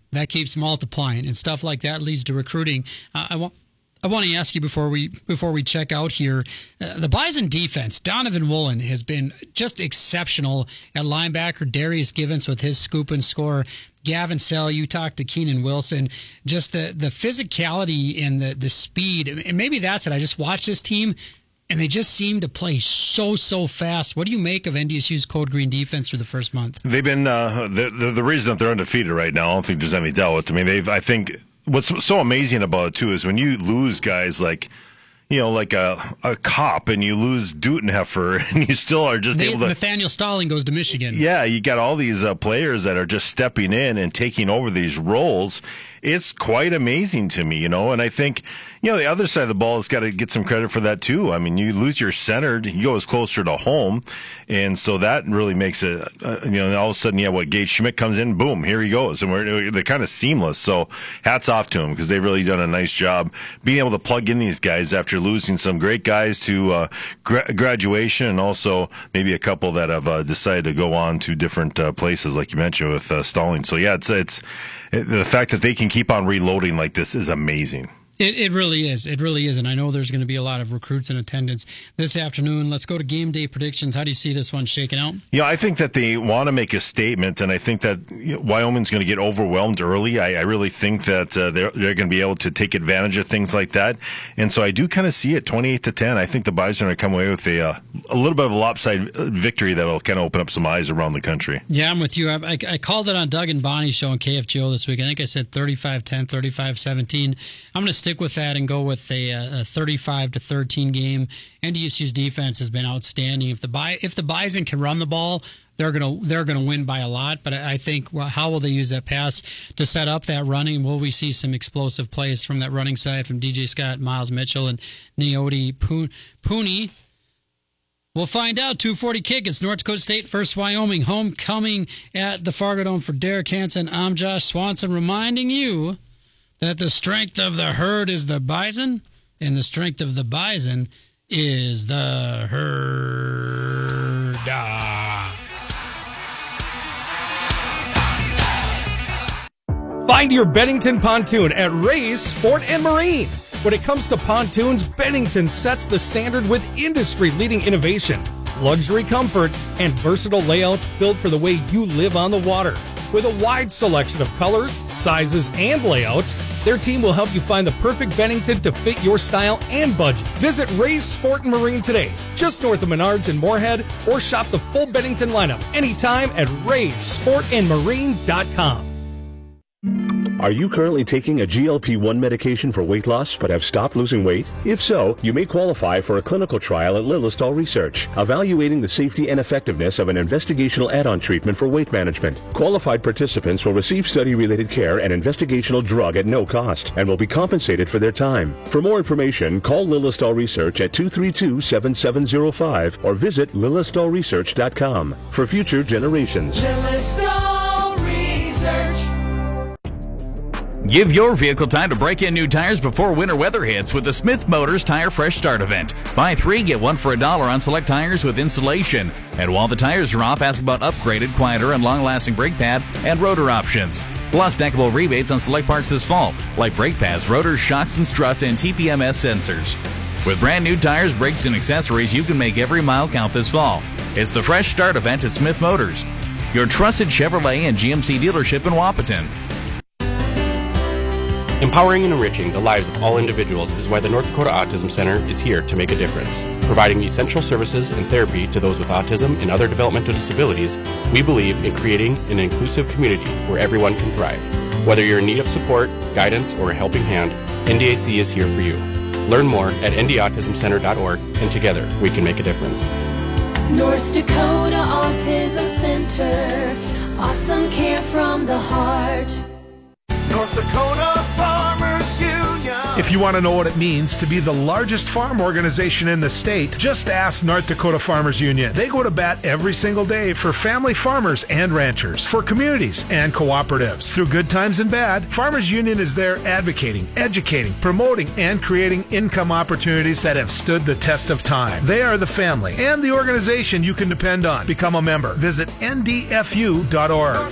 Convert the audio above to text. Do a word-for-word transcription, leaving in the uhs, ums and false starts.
that keeps multiplying, and stuff like that leads to recruiting. Uh, I want. I want to ask you before we before we check out here, uh, the Bison defense, Donovan Woolen has been just exceptional at linebacker. Darius Givens with his scoop and score. Gavin Sell, you talked to Keenan Wilson. Just the, the physicality and the, the speed, and maybe that's it. I just watched this team, and they just seem to play so, so fast. What do you make of N D S U's Code Green defense for the first month? They've been uh, the, the the reason that they're undefeated right now. I don't think there's any doubt. I mean, they've. I think. What's so amazing about it, too, is when you lose guys like, you know, like a, a cop, and you lose Dutenheffer, and you still are just they, able to... Nathaniel Stalling goes to Michigan. Yeah, you got all these uh, players that are just stepping in and taking over these roles. It's quite amazing to me, you know, and I think, you know, the other side of the ball has got to get some credit for that, too. I mean, you lose your center, he goes closer to home, and so that really makes it, uh, you know, all of a sudden, yeah, what, Gage Schmidt comes in, boom, here he goes, and we're, they're kind of seamless, so hats off to him, because they've really done a nice job being able to plug in these guys after losing some great guys to uh, gra- graduation, and also maybe a couple that have uh, decided to go on to different uh, places, like you mentioned, with uh, Stalling. So, yeah, it's it's the fact that they can keep on reloading like this is amazing. It, it really is. It really is. And I know there's going to be a lot of recruits in attendance this afternoon. Let's go to game day predictions. How do you see this one shaking out? Yeah, I think that they want to make a statement, and I think that Wyoming's going to get overwhelmed early. I, I really think that uh, they're, they're going to be able to take advantage of things like that. And so I do kind of see it twenty-eight to ten. I think the Bison are going to come away with a, uh, a little bit of a lopsided victory that will kind of open up some eyes around the country. Yeah, I'm with you. I, I, I called it on Doug and Bonnie's show on K F G O this week. I think I said thirty-five ten, thirty-five seventeen. I'm going to stick with that and go with a, a thirty-five to thirteen game. N D S U's defense has been outstanding. If the if the Bison can run the ball, they're gonna they're gonna win by a lot. But I think, well, how will they use that pass to set up that running? Will we see some explosive plays from that running side from D J Scott, Miles Mitchell, and Neoti Pooney? We'll find out. two forty kick. It's North Dakota State versus Wyoming. Homecoming at the Fargo Dome for Derek Hansen. I'm Josh Swanson, reminding you that the strength of the herd is the bison, and the strength of the bison is the herd. Find your Bennington pontoon at Ray's Sport and Marine. When it comes to pontoons, Bennington sets the standard with industry-leading innovation, luxury comfort, and versatile layouts built for the way you live on the water. With a wide selection of colors, sizes, and layouts, their team will help you find the perfect Bennington to fit your style and budget. Visit Ray's Sport and Marine today, just north of Menards in Moorhead, or shop the full Bennington lineup anytime at rays sport and marine dot com. Are you currently taking a G L P one medication for weight loss but have stopped losing weight? If so, you may qualify for a clinical trial at Lilistol Research, evaluating the safety and effectiveness of an investigational add-on treatment for weight management. Qualified participants will receive study-related care and investigational drug at no cost and will be compensated for their time. For more information, call Lilistol Research at two three two, seven seven zero five or visit lilistol research dot com. For future generations. Lilistol Research. Give your vehicle time to break in new tires before winter weather hits with the Smith Motors Tire Fresh Start event. Buy three, get one for a dollar on select tires with installation. And while the tires are off, ask about upgraded, quieter, and long-lasting brake pad and rotor options. Plus, stackable rebates on select parts this fall, like brake pads, rotors, shocks and struts, and T P M S sensors. With brand new tires, brakes, and accessories, you can make every mile count this fall. It's the Fresh Start event at Smith Motors, your trusted Chevrolet and G M C dealership in Wahpeton. Empowering and enriching the lives of all individuals is why the North Dakota Autism Center is here to make a difference. Providing essential services and therapy to those with autism and other developmental disabilities, we believe in creating an inclusive community where everyone can thrive. Whether you're in need of support, guidance, or a helping hand, N D A C is here for you. Learn more at n d autism center dot org, and together we can make a difference. North Dakota Autism Center, awesome care from the heart. North Dakota Farmers Union. If you want to know what it means to be the largest farm organization in the state, just ask North Dakota Farmers Union. They go to bat every single day for family farmers and ranchers, for communities and cooperatives. Through good times and bad, Farmers Union is there advocating, educating, promoting, and creating income opportunities that have stood the test of time. They are the family and the organization you can depend on. Become a member. Visit N D F U dot org.